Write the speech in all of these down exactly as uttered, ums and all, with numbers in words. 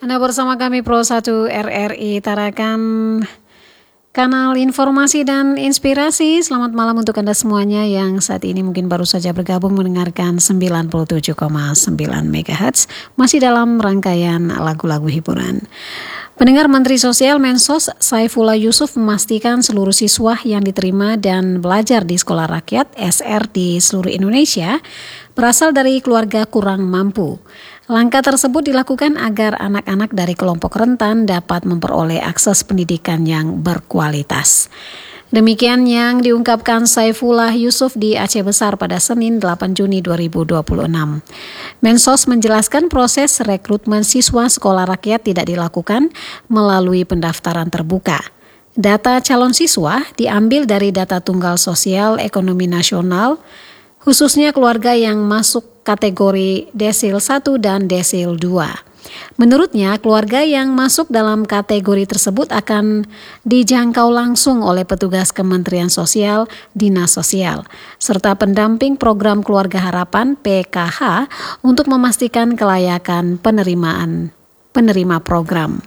Anda bersama kami Pro satu R R I Tarakan, kanal informasi dan inspirasi. Selamat malam untuk Anda semuanya yang saat ini mungkin baru saja bergabung mendengarkan sembilan puluh tujuh koma sembilan megahertz, masih dalam rangkaian lagu-lagu hiburan. Pendengar, Menteri Sosial Mensos Saifullah Yusuf memastikan seluruh siswa yang diterima dan belajar di Sekolah Rakyat S R di seluruh Indonesia berasal dari keluarga kurang mampu. Langkah tersebut dilakukan agar anak-anak dari kelompok rentan dapat memperoleh akses pendidikan yang berkualitas. Demikian yang diungkapkan Saifullah Yusuf di Aceh Besar pada Senin delapan Juni dua ribu dua puluh enam. Mensos menjelaskan proses rekrutmen siswa sekolah rakyat tidak dilakukan melalui pendaftaran terbuka. Data calon siswa diambil dari data tunggal sosial ekonomi nasional, khususnya keluarga yang masuk kategori desil satu dan desil dua. Menurutnya, keluarga yang masuk dalam kategori tersebut akan dijangkau langsung oleh petugas Kementerian Sosial, Dinas Sosial, serta pendamping program Keluarga Harapan P K H untuk memastikan kelayakan penerimaan penerima program.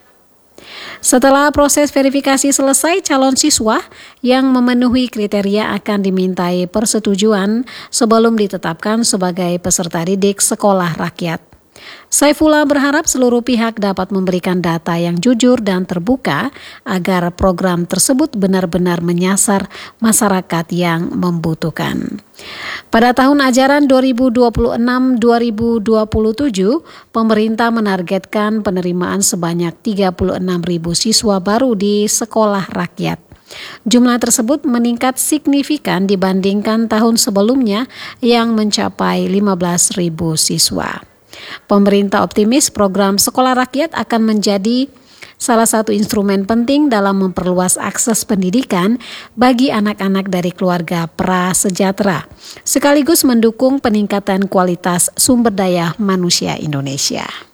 Setelah proses verifikasi selesai, calon siswa yang memenuhi kriteria akan dimintai persetujuan sebelum ditetapkan sebagai peserta didik sekolah rakyat. Saifullah berharap seluruh pihak dapat memberikan data yang jujur dan terbuka agar program tersebut benar-benar menyasar masyarakat yang membutuhkan. Pada tahun ajaran dua ribu dua puluh enam dua ribu dua puluh tujuh, pemerintah menargetkan penerimaan sebanyak tiga puluh enam ribu siswa baru di sekolah rakyat. Jumlah tersebut meningkat signifikan dibandingkan tahun sebelumnya yang mencapai lima belas ribu siswa. Pemerintah optimis program sekolah rakyat akan menjadi salah satu instrumen penting dalam memperluas akses pendidikan bagi anak-anak dari keluarga prasejahtera, sekaligus mendukung peningkatan kualitas sumber daya manusia Indonesia.